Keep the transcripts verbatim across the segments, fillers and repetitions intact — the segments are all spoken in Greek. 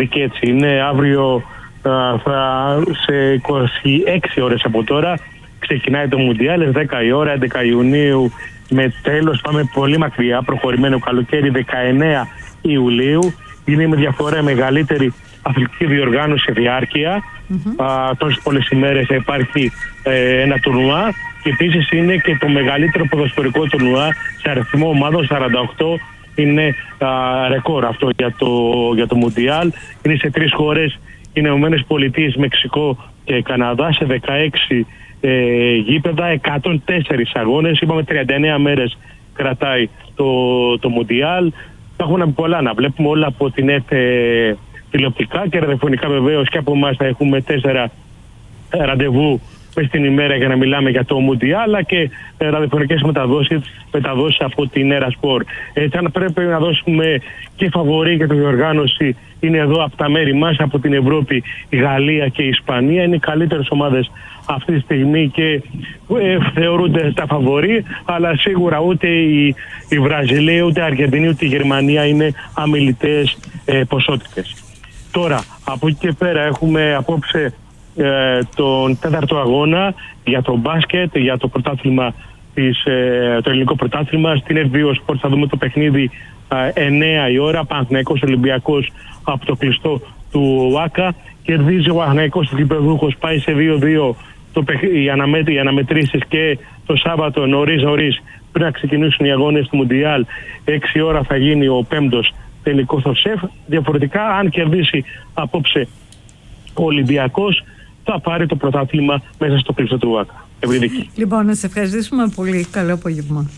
και έτσι. Είναι αύριο, θα, σε είκοσι έξι ώρες από τώρα, ξεκινάει το Μουντιάλ, δέκα η ώρα, έντεκα Ιουνίου, με τέλος πάμε πολύ μακριά, προχωρημένο καλοκαίρι, δεκαεννέα Ιουλίου. Είναι με διαφορά μεγαλύτερη αθλητική διοργάνωση σε διάρκεια. Mm-hmm. Α, τόσες πολλές ημέρες θα υπάρχει ε, ένα τουρνουά, και επίσης είναι και το μεγαλύτερο ποδοσφαιρικό τουρνουά σε αριθμό ομάδων, σαράντα οκτώ. Είναι α, ρεκόρ αυτό για το, για το Μουντιάλ. Είναι σε τρεις χώρες, είναι Ηνωμένες Πολιτείες, Μεξικό και Καναδά, σε δεκαέξι ε, γήπεδα, εκατόν τέσσερις αγώνες. Είπαμε τριάντα εννέα μέρες κρατάει το, το Μουντιάλ. Υπάρχουν πολλά να βλέπουμε, όλα από την ΕΤ ε, τηλεοπτικά και ραδιοφωνικά βεβαίως, και από εμάς θα έχουμε τέσσερα ραντεβού μες την ημέρα για να μιλάμε για το Μουντιάλ, αλλά και ε, ραδιοφωνικές μεταδόσεις, μεταδόσεις από την Έρα Σπορ. Έτσι, αν πρέπει να δώσουμε και φαβορί για τη διοργάνωση, είναι εδώ από τα μέρη μας, από την Ευρώπη, η Γαλλία και η Ισπανία. Είναι οι καλύτερες ομάδες αυτή τη στιγμή και ε, θεωρούνται τα φαβορί, αλλά σίγουρα ούτε η, η Βραζιλία, ούτε η Αργεντινή, ούτε η Γερμανία είναι αμιλητές ε, ποσότητες. Τώρα, από εκεί και πέρα έχουμε απόψε ε, τον τέταρτο αγώνα για το μπάσκετ, για το πρωτάθλημα της, ε, το ελληνικό πρωτάθλημα. Στην εφ δύο Sport θα δούμε το παιχνίδι ε, εννέα η ώρα, Παναθηναϊκός Ολυμπιακός από το κλειστό του ΟΑΚΑ. Κερδίζει ο Παναθηναϊκός γηπεδούχος, πάει σε δύο δύο το, οι, αναμέ, οι αναμετρήσεις, και το Σάββατο νωρίς νωρίς πριν να ξεκινήσουν οι αγώνες του Μουντιάλ, έξι ώρα θα γίνει ο πέμπτος τελικός στο ΣΕΦ. Διαφορετικά, αν κερδίσει απόψε ο Ολυμπιακός, θα πάρει το πρωτάθλημα μέσα στο κλειστό του ΟΑΚΑ. Ευρυδική. Λοιπόν, να σε ευχαριστήσουμε πολύ. Καλό απόγευμα.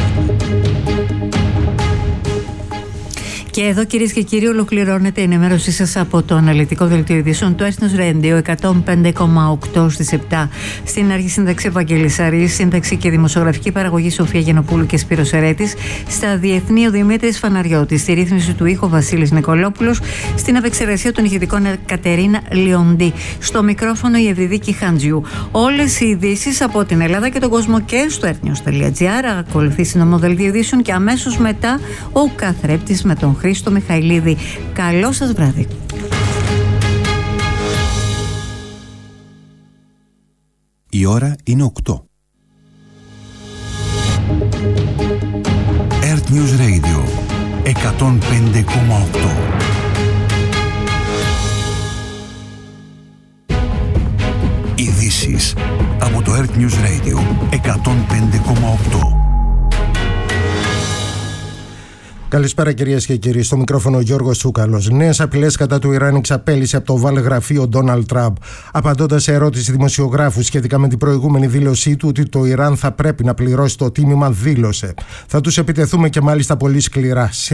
Και εδώ, κυρίες και κύριοι, ολοκληρώνεται η ενημέρωσή σας από το αναλυτικό δελτίο ειδήσεων του Ethnos Radio εκατόν πέντε κόμμα οκτώ στις επτά. Στην αρχή σύνταξη Ευαγγέλης Αρής, σύνταξη και δημοσιογραφική παραγωγή Σοφία Γενοπούλου και Σπύρος Ερέτης. Στα διεθνή ο Δημήτρης Φαναριώτης. Στη ρύθμιση του ήχου Βασίλης Νικολόπουλος. Στην επεξεργασία των ηχητικών Κατερίνα Λιοντή. Στο μικρόφωνο η Ευρυδίκη Χάντζιου. Όλες οι ειδήσεις από την Ελλάδα και τον κόσμο και στο ethnios.gr. Ακολουθεί συνωμό δελτίο ειδήσεων και αμέσως μετά ο καθρέπτης με τον Χρήστο Μιχαηλίδη. Καλό σας βράδυ. Η ώρα είναι οκτώ. Earth News Radio εκατόν πέντε κόμμα οκτώ. Ειδήσεις από το Earth News Radio εκατόν πέντε κόμμα οκτώ. Καλησπέρα κυρίες και κύριοι, στο μικρόφωνο Γιώργος Τσούκαλος. Νέες απειλές κατά του Ιράν εξαπέλυσε από το Oval γραφείο Ντόναλντ Τραμπ. Απαντώντας σε ερώτηση δημοσιογράφου σχετικά με την προηγούμενη δήλωσή του ότι το Ιράν θα πρέπει να πληρώσει το τίμημα, δήλωσε: «Θα τους επιτεθούμε και μάλιστα πολύ σκληρά.